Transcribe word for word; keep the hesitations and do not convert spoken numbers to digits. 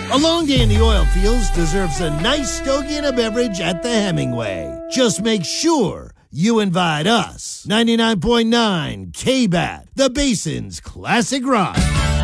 A long day in the oil fields deserves a nice stogie and a beverage at the Hemingway. Just make sure you invite us. ninety-nine point nine K-B A T, the Basin's classic rock.